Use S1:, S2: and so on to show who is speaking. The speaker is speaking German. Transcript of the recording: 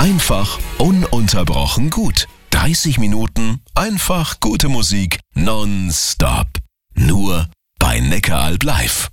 S1: Einfach ununterbrochen gut. 30 Minuten einfach gute Musik nonstop. Nur bei Neckaralb live.